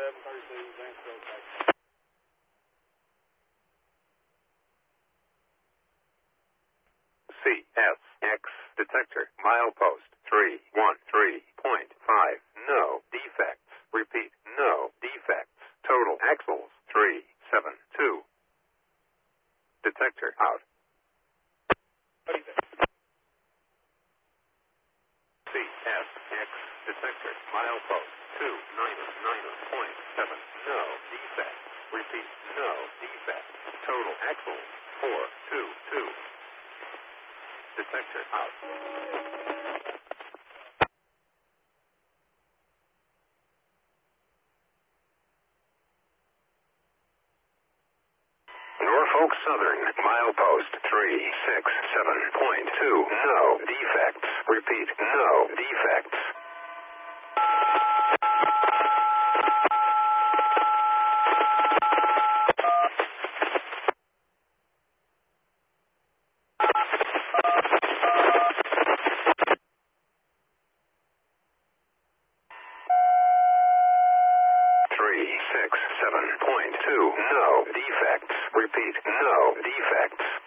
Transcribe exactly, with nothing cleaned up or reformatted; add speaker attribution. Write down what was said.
Speaker 1: seven thirty-two, Vancouver Road.
Speaker 2: C S X detector, milepost three one three point five, no defects. Repeat, no defects. Total axles three seven two. Detector out. C S X detector, milepost two nine nine point seven, no defects. Repeat, no defects. Total axles four two two. Detector out. Norfolk Southern, milepost three six seven point two, no defects. Repeat, no defects. three six seven point two, no defects. Repeat, no defects.